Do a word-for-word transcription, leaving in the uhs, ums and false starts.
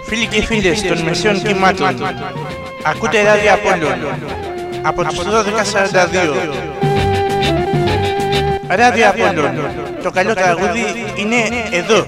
Φίλοι και φίλες των μεσαίων κυμάτων, ακούτε Ράδιο Απόλλων από τους δώδεκα σαράντα δύο. Ράδιο Απόλλων, το καλό τραγούδι είναι εδώ.